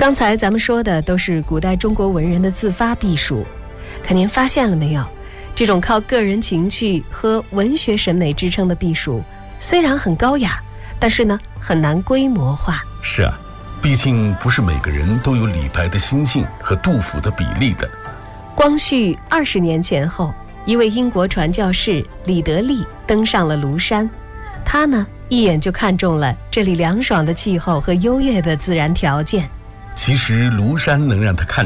刚才咱们说的都是古代中国文人的自发避暑，可您发现了没有？这种靠个人情趣和文学审美支撑的避暑，虽然很高雅，但是呢，很难规模化。 是啊，毕竟不是每个人都有李白的心境和杜甫的笔力的。 光绪20年前后，一位英国传教士李德利登上了庐山，他呢一眼就看中了这里凉爽的气候和优越的自然条件。 其实庐山能让他看